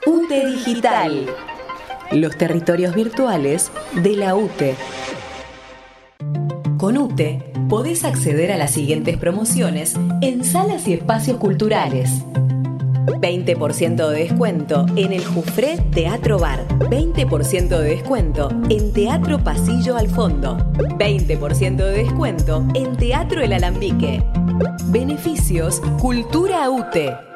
UTE Digital. Los territorios virtuales de la UTE. Con UTE podés acceder a las siguientes promociones en salas y espacios culturales. 20% de descuento en el Jufré Teatro Bar. 20% de descuento en Teatro Pasillo al Fondo. 20% de descuento en Teatro El Alambique. Beneficios Cultura UTE.